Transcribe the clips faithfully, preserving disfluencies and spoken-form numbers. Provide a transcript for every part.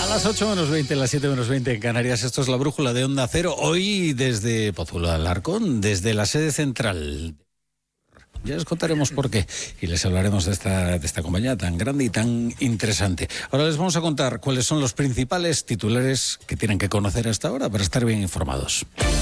las ocho menos veinte, las siete menos veinte en Canarias. Esto es la brújula de Onda Cero. Hoy desde Pozuelo de Alarcón, desde la sede central. Ya les contaremos por qué y les hablaremos de esta, de esta compañía tan grande y tan interesante. Ahora les vamos a contar cuáles son los principales titulares que tienen que conocer hasta ahora para estar bien informados.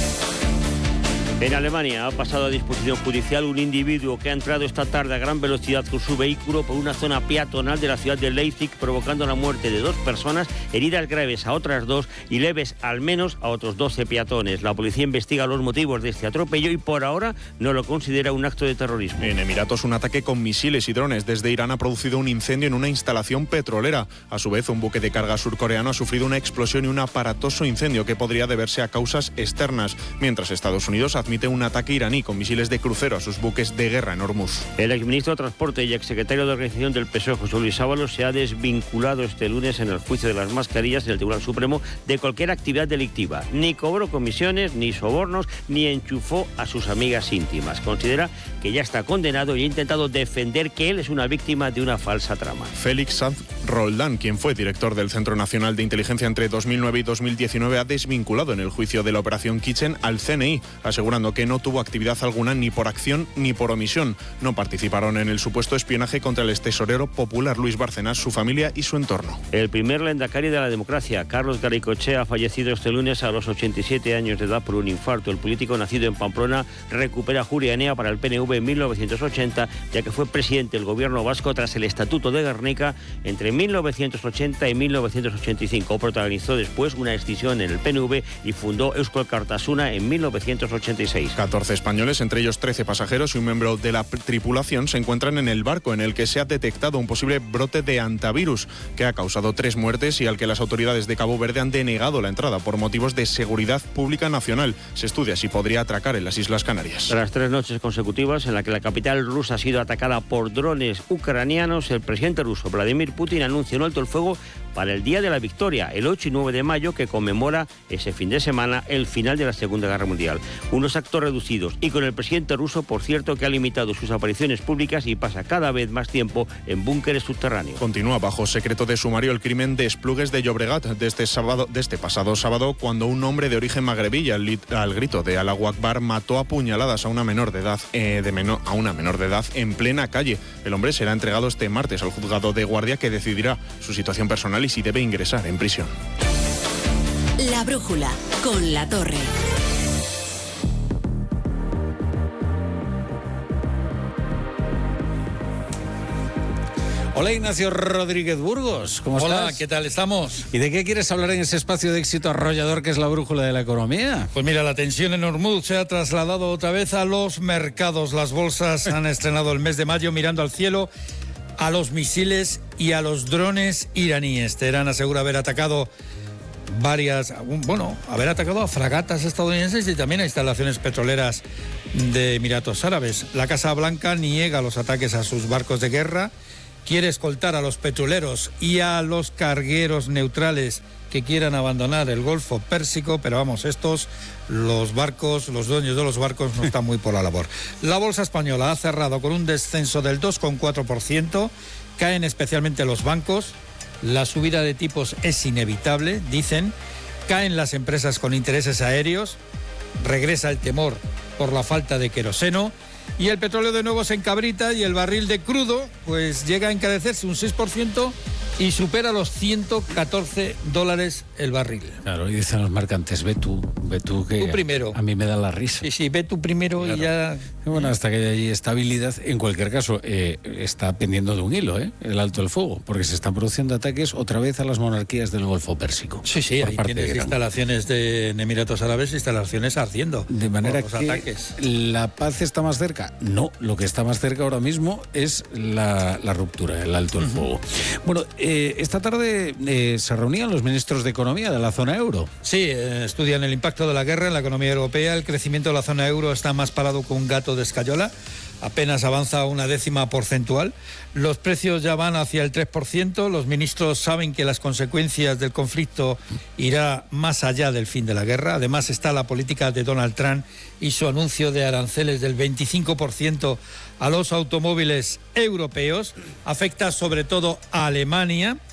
En Alemania ha pasado a disposición judicial un individuo que ha entrado esta tarde a gran velocidad con su vehículo por una zona peatonal de la ciudad de Leipzig, provocando la muerte de dos personas, heridas graves a otras dos y leves al menos a otros doce peatones. La policía investiga los motivos de este atropello y por ahora no lo considera un acto de terrorismo. En Emiratos, un ataque con misiles y drones desde Irán ha producido un incendio en una instalación petrolera. A su vez, un buque de carga surcoreano ha sufrido una explosión y un aparatoso incendio que podría deberse a causas externas, mientras Estados Unidos ha admite un ataque iraní con misiles de crucero a sus buques de guerra en Hormuz. El exministro de Transporte y exsecretario de Organización del P S O E, José Luis Ábalos, se ha desvinculado este lunes en el juicio de las mascarillas en el Tribunal Supremo de cualquier actividad delictiva. Ni cobró comisiones, ni sobornos, ni enchufó a sus amigas íntimas. Considera que ya está condenado y ha intentado defender que él es una víctima de una falsa trama. Félix Sanz Roldán, quien fue director del Centro Nacional de Inteligencia entre dos mil nueve y dos mil diecinueve, ha desvinculado en el juicio de la Operación Kitchen al C N I, asegurando que no tuvo actividad alguna ni por acción ni por omisión. No participaron en el supuesto espionaje contra el extesorero popular Luis Bárcenas, su familia y su entorno. El primer lehendakari de la democracia, Carlos Garaikoetxea, ha fallecido este lunes a los ochenta y siete años de edad por un infarto. El político nacido en Pamplona recupera Ajuria Enea para el P N V en mil novecientos ochenta, ya que fue presidente del gobierno vasco tras el Estatuto de Gernika entre mil novecientos ochenta y mil novecientos ochenta y cinco. Protagonizó después una escisión en el P N V y fundó Eusko Alkartasuna en mil novecientos ochenta y seis. catorce españoles, entre ellos trece pasajeros y un miembro de la tripulación, se encuentran en el barco en el que se ha detectado un posible brote de hantavirus que ha causado tres muertes y al que las autoridades de Cabo Verde han denegado la entrada por motivos de seguridad pública nacional. Se estudia si podría atracar en las Islas Canarias. Tras tres noches consecutivas en la que la capital rusa ha sido atacada por drones ucranianos, el presidente ruso Vladimir Putin anunció un alto el fuego para el Día de la Victoria, el ocho y nueve de mayo, que conmemora ese fin de semana el final de la Segunda Guerra Mundial. Unos actos reducidos y con el presidente ruso, por cierto, que ha limitado sus apariciones públicas y pasa cada vez más tiempo en búnkeres subterráneos. Continúa bajo secreto de sumario el crimen de Esplugues de Llobregat de este sábado, de este pasado sábado, cuando un hombre de origen magrebí, al, al grito de Allahu Akbar, mató a puñaladas a una menor de edad, eh, de menor, a una menor de edad en plena calle. El hombre será entregado este martes al juzgado de guardia, que decidirá su situación personal y si debe ingresar en prisión. La brújula con La Torre. Hola, Ignacio Rodríguez Burgos, ¿cómo Hola, estás? ¿qué tal estamos? ¿Y de qué quieres hablar en ese espacio de éxito arrollador que es la brújula de la economía? Pues mira, la tensión en Hormuz se ha trasladado otra vez a los mercados. Las bolsas han estrenado el mes de mayo mirando al cielo a los misiles y a los drones iraníes. Teherán asegura haber atacado varias, bueno, haber atacado a fragatas estadounidenses y también a instalaciones petroleras de Emiratos Árabes. La Casa Blanca niega los ataques a sus barcos de guerra, quiere escoltar a los petroleros y a los cargueros neutrales que quieran abandonar el Golfo Pérsico, pero vamos, estos, los barcos, los dueños de los barcos no están muy por la labor. La bolsa española ha cerrado con un descenso del dos coma cuatro por ciento, caen especialmente los bancos, la subida de tipos es inevitable, dicen, caen las empresas con intereses aéreos, regresa el temor por la falta de queroseno, y el petróleo de nuevo se encabrita y el barril de crudo pues llega a encarecerse un seis por ciento y supera los ciento catorce dólares el barril. Claro, y dicen los mercantes, ve tú, ve tú que Tú primero. A, a mí me da la risa. Sí, sí, ve tú primero, claro. Y ya... Y bueno, hasta que haya ahí estabilidad, en cualquier caso, eh, está pendiendo de un hilo, ¿eh? El alto el fuego, porque se están produciendo ataques otra vez a las monarquías del Golfo Pérsico. Sí, sí, ahí tienes instalaciones de en Emiratos Árabes, instalaciones ardiendo. De manera por los que ataques. ¿La paz está más cerca? No, lo que está más cerca ahora mismo es la, la ruptura, el alto el uh-huh. fuego. Bueno, eh, esta tarde eh, se reunían los ministros de Economía de la zona euro. Sí, eh, estudian el impacto de la guerra en la economía europea. El crecimiento de la zona euro está más parado que un gato de escayola. Apenas avanza una décima porcentual. Los precios ya van hacia el tres por ciento. Los ministros saben que las consecuencias del conflicto irá más allá del fin de la guerra. Además está la política de Donald Trump y su anuncio de aranceles del veinticinco por ciento a los automóviles europeos. Afecta sobre todo a Alemania.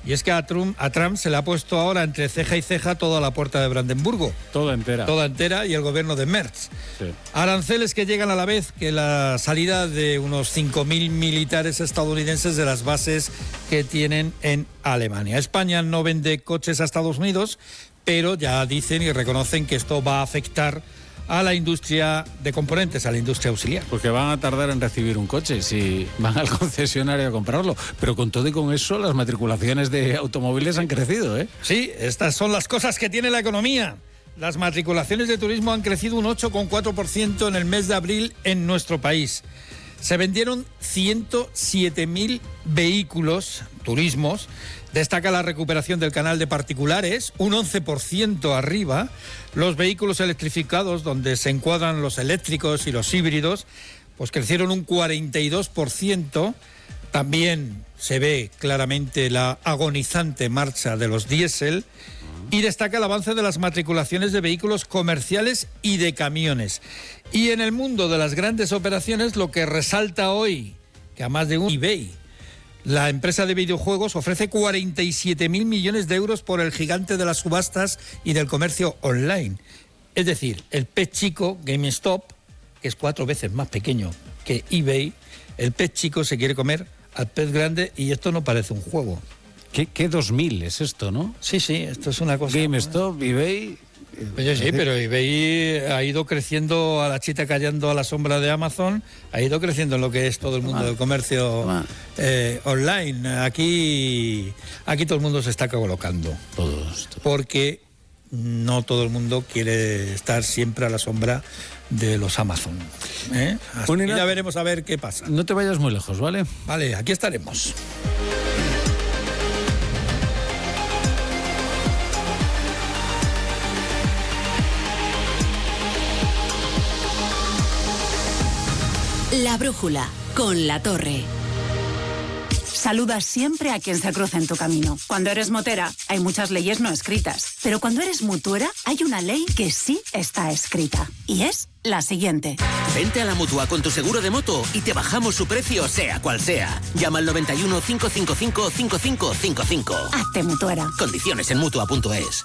Y es que a Trump, a Trump se le ha puesto ahora entre ceja y ceja toda la puerta de Brandenburgo. Toda entera. Toda entera y el gobierno de Merz. Sí. Aranceles que llegan a la vez que la salida de unos cinco mil militares estadounidenses de las bases que tienen en Alemania. España no vende coches a Estados Unidos, pero ya dicen y reconocen que esto va a afectar a la industria de componentes, a la industria auxiliar. Porque van a tardar en recibir un coche si van al concesionario a comprarlo. Pero con todo y con eso, las matriculaciones de automóviles han crecido, ¿eh? Sí, estas son las cosas que tiene la economía. Las matriculaciones de turismo han crecido un ocho coma cuatro por ciento en el mes de abril en nuestro país. Se vendieron ciento siete mil vehículos, turismos. Destaca la recuperación del canal de particulares, un once por ciento arriba. Los vehículos electrificados, donde se encuadran los eléctricos y los híbridos, pues crecieron un cuarenta y dos por ciento. También se ve claramente la agonizante marcha de los diésel. Y destaca el avance de las matriculaciones de vehículos comerciales y de camiones. Y en el mundo de las grandes operaciones, lo que resalta hoy, que a más de un eBay, la empresa de videojuegos ofrece cuarenta y siete mil millones de euros por el gigante de las subastas y del comercio online. Es decir, el pez chico, GameStop, que es cuatro veces más pequeño que eBay, el pez chico se quiere comer al pez grande y esto no parece un juego. ¿Qué, qué dos mil es esto, no? Sí, sí, esto es una cosa... GameStop, eBay... Oye, sí, pero eBay ha ido creciendo a la chita callando a la sombra de Amazon, ha ido creciendo en lo que es todo el mundo del comercio eh, online. Aquí, aquí todo el mundo se está colocando. Todos, todos. Porque no todo el mundo quiere estar siempre a la sombra de los Amazon. ¿eh? Así que ya veremos a ver qué pasa. No te vayas muy lejos, ¿vale? Vale, aquí estaremos. La brújula con La Torre. Saludas siempre a quien se cruza en tu camino. Cuando eres motera, hay muchas leyes no escritas. Pero cuando eres mutuera, hay una ley que sí está escrita. Y es la siguiente. Vente a la Mutua con tu seguro de moto y te bajamos su precio, sea cual sea. Llama al noventa y uno, cinco cinco cinco, cinco cinco cinco cinco. Hazte mutuera. Condiciones en mutua punto es.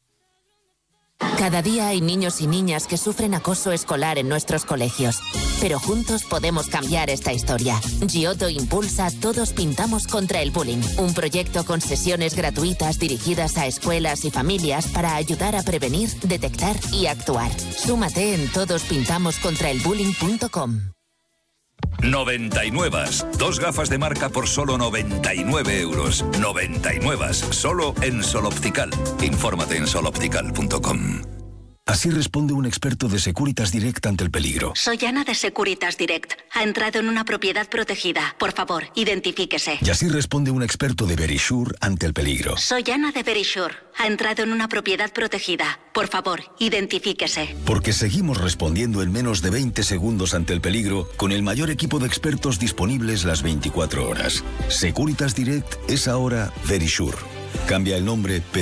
Cada día hay niños y niñas que sufren acoso escolar en nuestros colegios. Pero juntos podemos cambiar esta historia. Giotto impulsa Todos Pintamos contra el Bullying, un proyecto con sesiones gratuitas dirigidas a escuelas y familias para ayudar a prevenir, detectar y actuar. Súmate en todos pintamos contra el bullying punto com. noventa y nueve. Dos gafas de marca por solo noventa y nueve euros. noventa y nueve. Solo en Sol Optical. Infórmate en sol optical punto com. Así responde un experto de Securitas Direct ante el peligro. Soy Ana de Securitas Direct. Ha entrado en una propiedad protegida. Por favor, identifíquese. Y así responde un experto de Verisure ante el peligro. Soy Ana de Verisure. Ha entrado en una propiedad protegida. Por favor, identifíquese. Porque seguimos respondiendo en menos de veinte segundos ante el peligro con el mayor equipo de expertos disponibles las veinticuatro horas. Securitas Direct es ahora Verisure. Cambia el nombre, pero